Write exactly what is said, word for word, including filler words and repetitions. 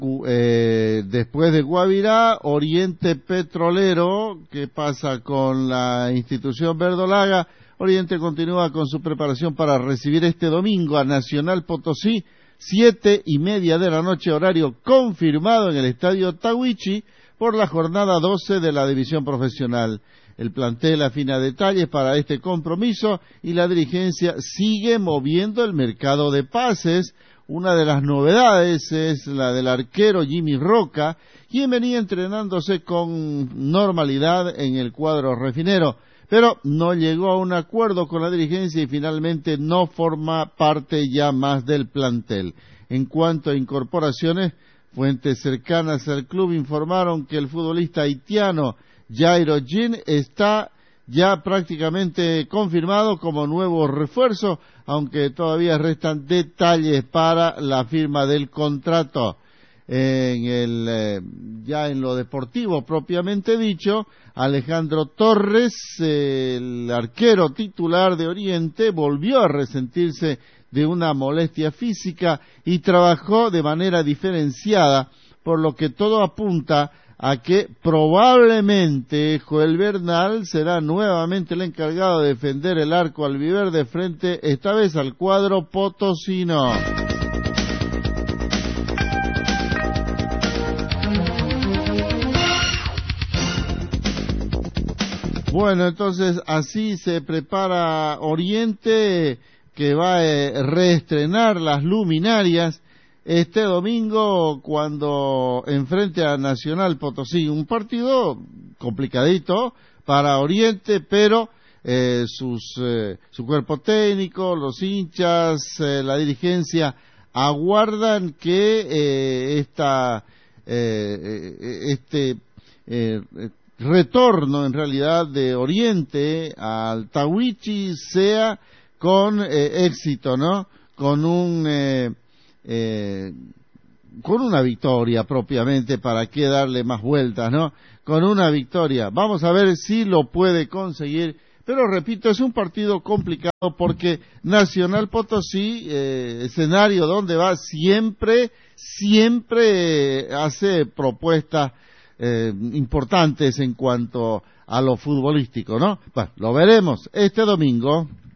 Eh, después de Guavirá, Oriente Petrolero. ¿Qué pasa con la institución verdolaga? Oriente continúa con su preparación para recibir este domingo a Nacional Potosí, siete y media de la noche, horario confirmado en el Estadio Tahuichi por la jornada doce de la división profesional. El plantel afina detalles para este compromiso y la dirigencia sigue moviendo el mercado de pases. Una de las novedades es la del arquero Jimmy Roca, quien venía entrenándose con normalidad en el cuadro refinero, pero no llegó a un acuerdo con la dirigencia y finalmente no forma parte ya más del plantel. En cuanto a incorporaciones, fuentes cercanas al club informaron que el futbolista haitiano Jairo Jean está ya prácticamente confirmado como nuevo refuerzo, aunque todavía restan detalles para la firma del contrato. En el eh, ya en lo deportivo propiamente dicho, Alejandro Torres, eh, el arquero titular de Oriente, volvió a resentirse de una molestia física y trabajó de manera diferenciada, por lo que todo apunta a que probablemente Joel Bernal será nuevamente el encargado de defender el arco albiverde frente esta vez al cuadro potosino. Bueno, entonces así se prepara Oriente, que va a reestrenar las luminarias este domingo cuando enfrente a Nacional Potosí. Un partido complicadito para Oriente, pero eh, sus, eh, su cuerpo técnico, los hinchas, eh, la dirigencia aguardan que eh, esta, eh, este eh, retorno en realidad de Oriente al Tahuichi sea con eh, éxito, ¿no? Con un eh, eh, con una victoria propiamente, para qué darle más vueltas, ¿no? Con una victoria. Vamos a ver si lo puede conseguir, pero repito, es un partido complicado porque Nacional Potosí, eh, escenario donde va, siempre, siempre hace propuestas Eh, importantes en cuanto a lo futbolístico, ¿no? Bueno, lo veremos este domingo.